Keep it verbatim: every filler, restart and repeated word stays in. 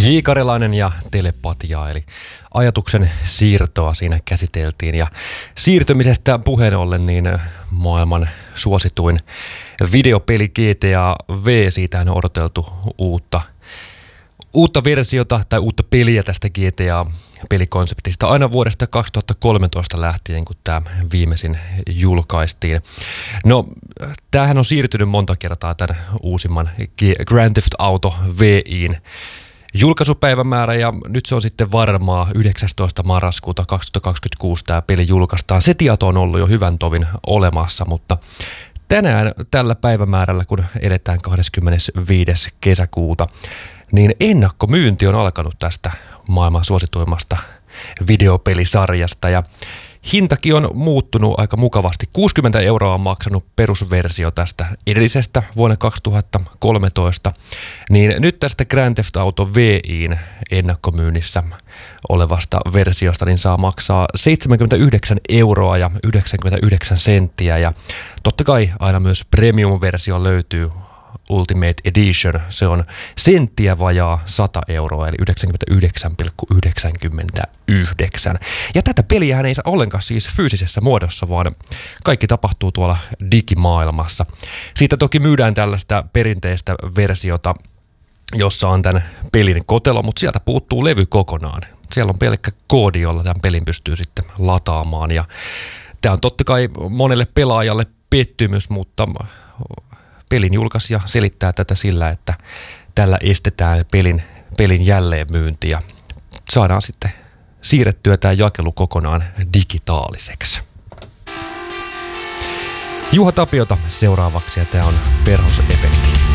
J. Karjalainen ja telepatia, eli ajatuksen siirtoa siinä käsiteltiin. Ja siirtymisestä puheen ollen, niin maailman suosituin videopeli G T A V, siitä on odoteltu uutta, uutta versiota tai uutta peliä tästä G T A-pelikonseptista aina vuodesta kaksituhattakolmetoista lähtien, kun tämä viimeisin julkaistiin. No, tämähän on siirtynyt monta kertaa tämän uusimman Grand Theft Auto V:in julkaisupäivämäärä, ja nyt se on sitten varmaa yhdeksästoista marraskuuta kaksituhattakaksikymmentäkuusi tämä peli julkaistaan. Se tieto on ollut jo hyvän tovin olemassa, mutta tänään tällä päivämäärällä, kun edetään kahdeskymmenesviides kesäkuuta, niin ennakkomyynti on alkanut tästä maailman suosituimmasta videopelisarjasta, ja hintakin on muuttunut aika mukavasti. kuusikymmentä euroa on maksanut perusversio tästä edellisestä vuonna kaksituhattakolmetoista, niin nyt tästä Grand Theft Auto V:in ennakkomyynnissä olevasta versiosta niin saa maksaa seitsemänkymmentäyhdeksän euroa ja yhdeksänkymmentäyhdeksän senttiä, ja totta kai aina myös premium-versio löytyy, Ultimate Edition, se on senttiä vajaa sata euroa, eli yhdeksänkymmentäyhdeksän pilkku yhdeksänkymmentäyhdeksän. Ja tätä peliähän ei saa ollenkaan siis fyysisessä muodossa, vaan kaikki tapahtuu tuolla digimaailmassa. Siitä toki myydään tällaista perinteistä versiota, jossa on tämän pelin kotelo, mutta sieltä puuttuu levy kokonaan. Siellä on pelkkä koodi, jolla tämän pelin pystyy sitten lataamaan. Ja tämä on totta kai monelle pelaajalle pettymys, mutta pelin julkaisija selittää tätä sillä, että tällä estetään pelin, pelin jälleenmyynti ja saadaan sitten siirrettyä tämä jakelu kokonaan digitaaliseksi. Juha Tapiota seuraavaksi, ja tämä on Perhos-efekti.